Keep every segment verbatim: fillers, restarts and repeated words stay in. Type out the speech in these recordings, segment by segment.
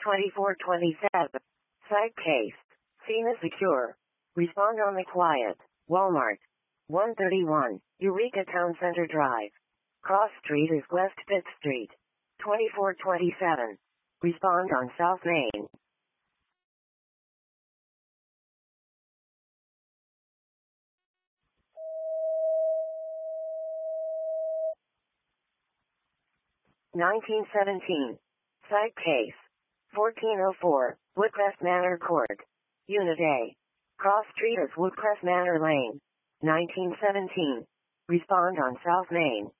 twenty-four twenty-seven. Site case. Scene is secure. Respond on the quiet. Walmart. one thirty-one. Eureka Town Center Drive. Cross Street is West Fifth Street. twenty-four twenty-seven. Respond on South Main. nineteen seventeen. Site case. fourteen oh four. Woodcrest Manor Court. Unit A. Cross Street is Woodcrest Manor Lane. nineteen seventeen. Respond on South Main.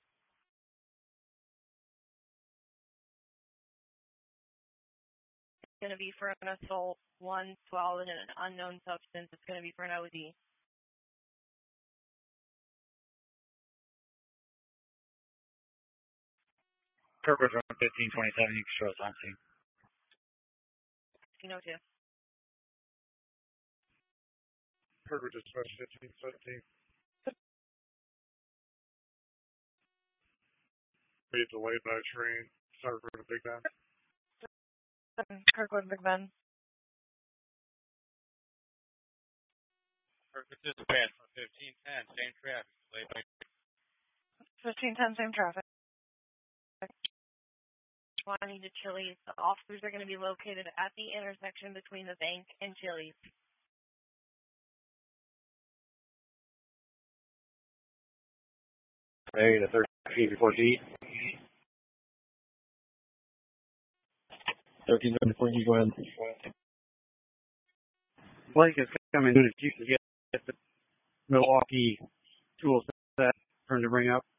It's going to be for an assault, one swallowed in an unknown substance. It's going to be for an O D. Kirkwood from fifteen twenty-seven, you can show us on scene. fifteen oh two. Kirkwood dispatch fifteen seventeen. Be delayed by a train. Sorry for the Big Ben. Kirkwood, Big Ben. Kirkwood dispatch from fifteen ten, same traffic, delayed by fifteen ten, same traffic. Wanting to Chili's. The officers are going to be located at the intersection between the bank and Chili's. Ready to thirteen feet before T. thirteen before you go ahead. Blake is coming to get the Milwaukee tool set turn to bring up.